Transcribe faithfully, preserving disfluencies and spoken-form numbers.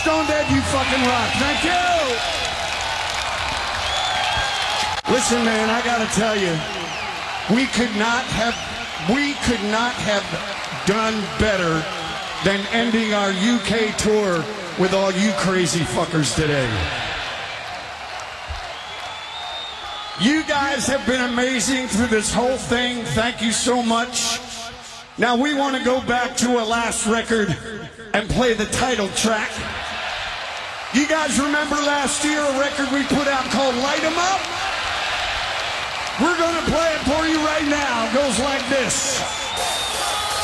Stone Dead, you fucking rock. Thank you. Listen, man, I gotta tell you, we could not have, we could not have done better than ending our U K tour with all you crazy fuckers today. You guys have been amazing through this whole thing. Thank you so much. Now we want to go back to a last record and play the title track. You guys remember last year a record we put out called Light 'Em Up? We're going to play it for you right now. It goes like this.